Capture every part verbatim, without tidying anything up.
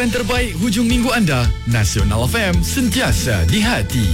Siaran terbaik hujung minggu anda, Nasional F M, sentiasa di hati.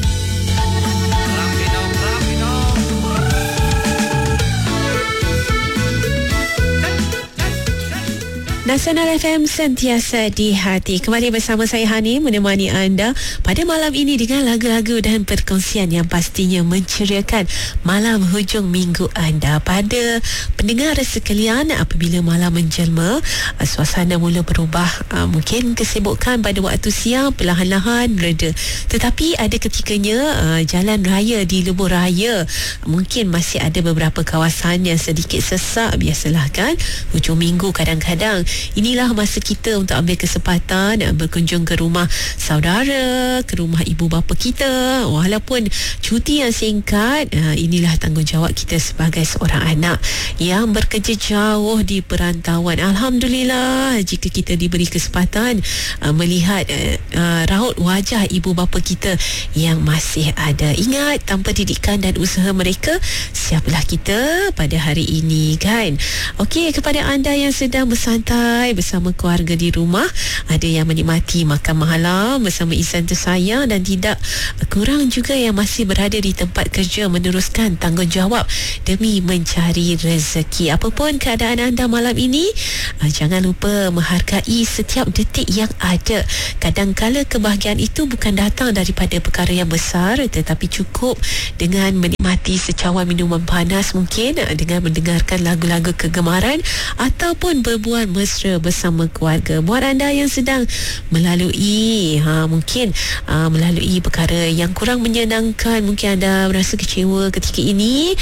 Nasional F M sentiasa di hati. Kembali bersama saya Hani menemani anda pada malam ini dengan lagu-lagu dan perkongsian yang pastinya menceriakan malam hujung minggu anda. Pada pendengar sekalian, apabila malam menjelma, suasana mula berubah. Mungkin kesibukan pada waktu siang perlahan-lahan reda, tetapi ada ketikanya jalan raya di lebuh raya mungkin masih ada beberapa kawasan yang sedikit sesak. Biasalah kan, hujung minggu kadang-kadang inilah masa kita untuk ambil kesempatan berkunjung ke rumah saudara, ke rumah ibu bapa kita. Walaupun cuti yang singkat, inilah tanggungjawab kita sebagai seorang anak yang bekerja jauh di perantauan. Alhamdulillah, jika kita diberi kesempatan melihat raut wajah ibu bapa kita yang masih ada. Ingat, tanpa didikan dan usaha mereka, siapalah kita pada hari ini, kan? Okey, kepada anda yang sedang bersantai bersama keluarga di rumah, ada yang menikmati makan malam bersama insan tersayang, dan tidak kurang juga yang masih berada di tempat kerja meneruskan tanggungjawab demi mencari rezeki. Apapun keadaan anda malam ini, jangan lupa menghargai setiap detik yang ada. Kadang-kala kebahagiaan itu bukan datang daripada perkara yang besar, tetapi cukup dengan menikmati secawan minuman panas, mungkin dengan mendengarkan lagu-lagu kegemaran ataupun berbual mesra bersama keluarga. Buat anda yang sedang melalui ha, mungkin ha, melalui perkara yang kurang menyenangkan, mungkin anda merasa kecewa ketika ini,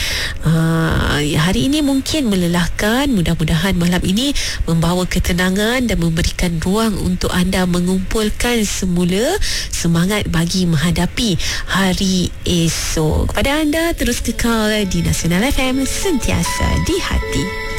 ha, hari ini mungkin melelahkan, mudah-mudahan malam ini membawa ketenangan dan memberikan ruang untuk anda mengumpulkan semula semangat bagi menghadapi hari esok. Kepada anda, terus kekal di Nasional F M, sentiasa di hati.